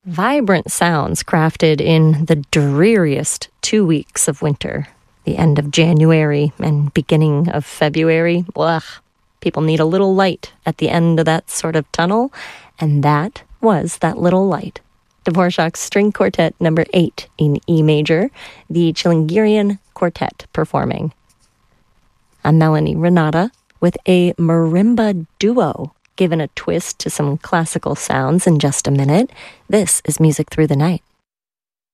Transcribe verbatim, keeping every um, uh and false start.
Vibrant sounds crafted in the dreariest two weeks of winter, the end of January and beginning of February. Ugh, people need a little light at the end of that sort of tunnel, and that was that little light. Dvorak's String Quartet number eight in E major, the Chilingirian Quartet performing. I'm Melanie Renata with a marimba duo, given a twist to some classical sounds in just a minute. This is Music Through the Night.